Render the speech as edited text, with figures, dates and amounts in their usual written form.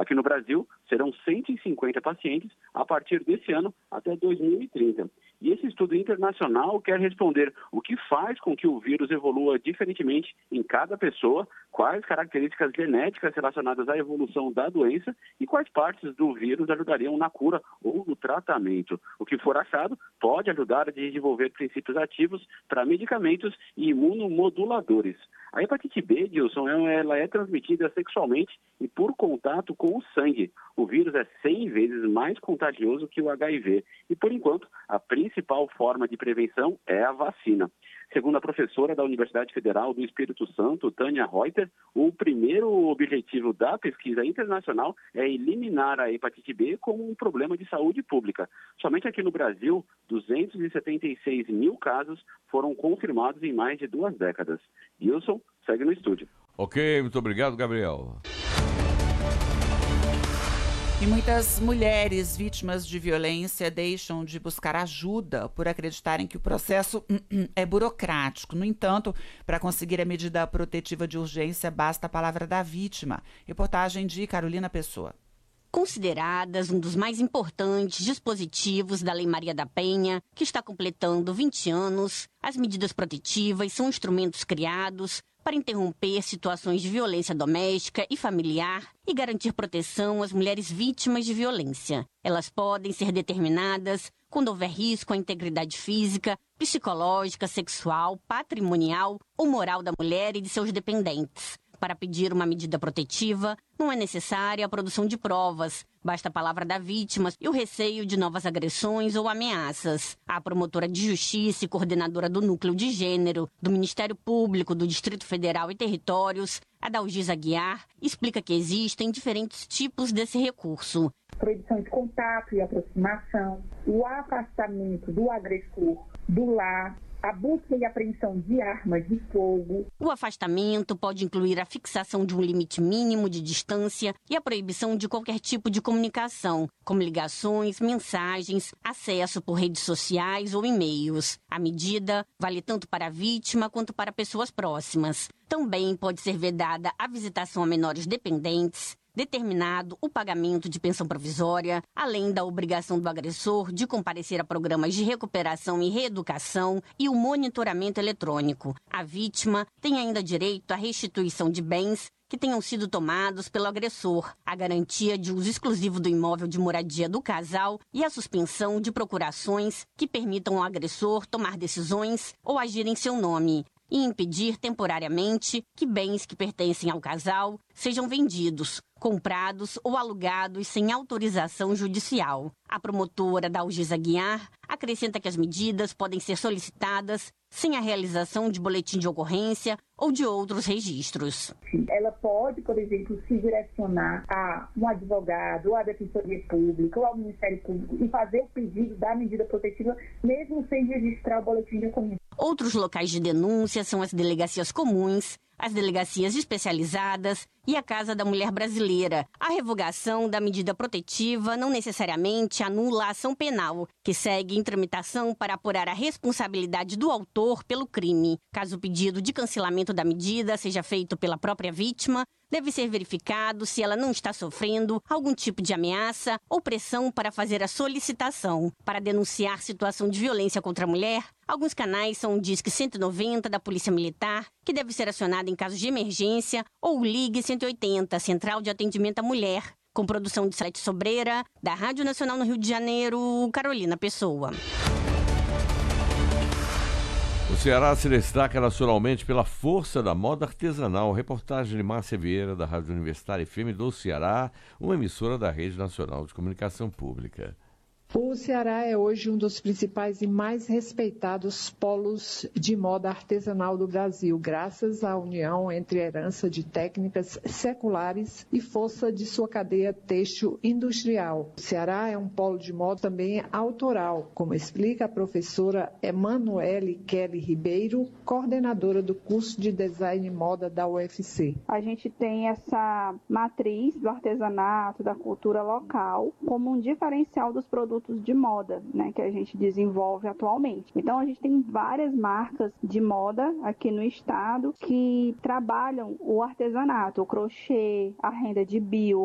Aqui no Brasil, serão 150 pacientes a partir desse ano até 2030. E esse estudo internacional quer responder o que faz com que o vírus evolua diferentemente em cada pessoa, quais características genéticas relacionadas à evolução da doença e quais partes do vírus ajudariam na cura ou no tratamento. O que for achado pode ajudar a desenvolver princípios ativos para medicamentos e imunomoduladores. A hepatite B, Dilson, ela é transmitida sexualmente e por contato com o sangue. O vírus é 100 vezes mais contagioso que o HIV e, por enquanto, a principal forma de prevenção é a vacina. Segundo a professora da Universidade Federal do Espírito Santo, Tânia Reuter, o primeiro objetivo da pesquisa internacional é eliminar a hepatite B como um problema de saúde pública. Somente aqui no Brasil, 276 mil casos foram confirmados em mais de 2 décadas. Wilson, segue no estúdio. Ok, muito obrigado, Gabriel. E muitas mulheres vítimas de violência deixam de buscar ajuda por acreditarem que o processo é burocrático. No entanto, para conseguir a medida protetiva de urgência, basta a palavra da vítima. Reportagem de Carolina Pessoa. Consideradas um dos mais importantes dispositivos da Lei Maria da Penha, que está completando 20 anos, as medidas protetivas são instrumentos criados para interromper situações de violência doméstica e familiar e garantir proteção às mulheres vítimas de violência. Elas podem ser determinadas quando houver risco à integridade física, psicológica, sexual, patrimonial ou moral da mulher e de seus dependentes. Para pedir uma medida protetiva, não é necessária a produção de provas. Basta a palavra da vítima e o receio de novas agressões ou ameaças. A promotora de justiça e coordenadora do Núcleo de Gênero do Ministério Público do Distrito Federal e Territórios, Adalgisa Aguiar, explica que existem diferentes tipos desse recurso. Proibição de contato e aproximação, o afastamento do agressor do lar, a busca e apreensão de armas de fogo. O afastamento pode incluir a fixação de um limite mínimo de distância e a proibição de qualquer tipo de comunicação, como ligações, mensagens, acesso por redes sociais ou e-mails. A medida vale tanto para a vítima quanto para pessoas próximas. Também pode ser vedada a visitação a menores dependentes, determinado o pagamento de pensão provisória, além da obrigação do agressor de comparecer a programas de recuperação e reeducação e o monitoramento eletrônico. A vítima tem ainda direito à restituição de bens que tenham sido tomados pelo agressor, a garantia de uso exclusivo do imóvel de moradia do casal e a suspensão de procurações que permitam ao agressor tomar decisões ou agir em seu nome, e impedir temporariamente que bens que pertencem ao casal sejam vendidos, comprados ou alugados sem autorização judicial. A promotora Adalgisa Aguiar acrescenta que as medidas podem ser solicitadas sem a realização de boletim de ocorrência ou de outros registros. Ela pode, por exemplo, se direcionar a um advogado, ou à Defensoria Pública, ou ao Ministério Público e fazer o pedido da medida protetiva, mesmo sem registrar o boletim de ocorrência. Outros locais de denúncia são as delegacias comuns, as delegacias especializadas e a Casa da Mulher Brasileira. A revogação da medida protetiva não necessariamente anula a ação penal, que segue em tramitação para apurar a responsabilidade do autor pelo crime. Caso o pedido de cancelamento da medida seja feito pela própria vítima, deve ser verificado se ela não está sofrendo algum tipo de ameaça ou pressão para fazer a solicitação. Para denunciar situação de violência contra a mulher, alguns canais são o Disque 190 da Polícia Militar, que deve ser acionado em casos de emergência, ou o Ligue 180, Central de Atendimento à Mulher. Com produção de Salete Sobreira, da Rádio Nacional no Rio de Janeiro, Carolina Pessoa. O Ceará se destaca nacionalmente pela força da moda artesanal. Reportagem de Márcia Vieira, da Rádio Universitária FM do Ceará, uma emissora da Rede Nacional de Comunicação Pública. O Ceará é hoje um dos principais e mais respeitados polos de moda artesanal do Brasil, graças à união entre herança de técnicas seculares e força de sua cadeia têxtil industrial. O Ceará é um polo de moda também autoral, como explica a professora Emanuele Kelly Ribeiro, coordenadora do curso de Design e Moda da UFC. A gente tem essa matriz do artesanato, da cultura local, como um diferencial dos produtos de moda, né, que a gente desenvolve atualmente. Então a gente tem várias marcas de moda aqui no estado que trabalham o artesanato, o crochê, a renda de bio,